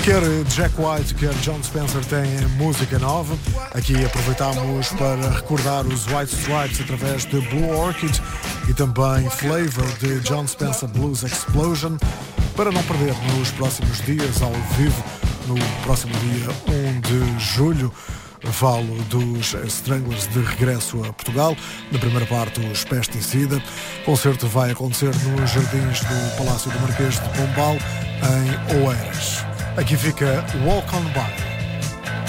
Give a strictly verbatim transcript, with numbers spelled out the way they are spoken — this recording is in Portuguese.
Quer Jack White, quer John Spencer têm música nova. Aqui aproveitamos para recordar os White Stripes através de Blue Orchid e também Flavor de John Spencer Blues Explosion. Para não perder nos próximos dias ao vivo, no próximo dia um de julho, falo dos Stranglers de regresso a Portugal. Na primeira parte, os Pesticida. O concerto vai acontecer nos jardins do Palácio do Marquês de Pombal, em Oeiras. Aqui fica Walk On By.